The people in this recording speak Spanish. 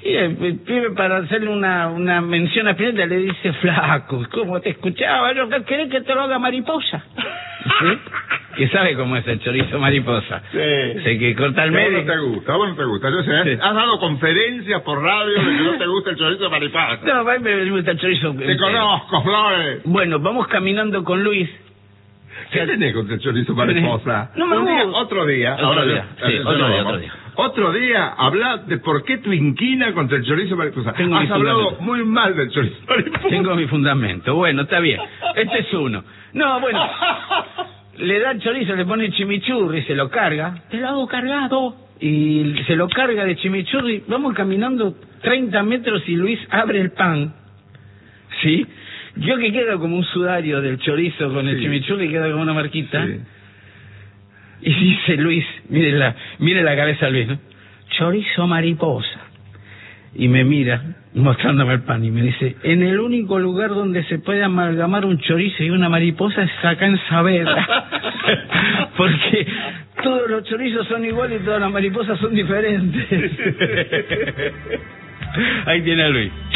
Y el pibe, para hacerle una mención a Spinetta, le dice: flaco, ¿cómo te escuchaba? ¿No querés que te lo haga mariposa? ¿Sí? Que sabe cómo es el chorizo mariposa. Sí. Sé que corta el medio. No te gusta, vos no te gusta. Yo sé, Sí. has dado conferencias por radio de que no te gusta el chorizo mariposa. No, a mí me gusta el chorizo. Te conozco, Flores. Bueno, vamos caminando con Luis. ¿Qué tenés contra el chorizo mariposa? No me gusta. Otro día. Otro día. Otro día, habla de por qué tu inquina contra el chorizo mariposa. Has hablado muy mal del chorizo mariposa. Tengo mi fundamento. Bueno, está bien. Este es uno. No, bueno. Le da el chorizo, le pone chimichurri, se lo carga. Te lo hago cargado. Y se lo carga de chimichurri. Vamos caminando 30 metros y Luis abre el pan. ¿Sí? Yo que quedo como un sudario del chorizo con el chimichurri, queda como una marquita. Sí. Y dice Luis, mire la cabeza de Luis, ¿no? Chorizo mariposa. Y me mira, mostrándome el pan, y me dice: en el único lugar donde se puede amalgamar un chorizo y una mariposa es acá en Saavedra. Porque todos los chorizos son iguales y todas las mariposas son diferentes. Ahí tiene a Luis.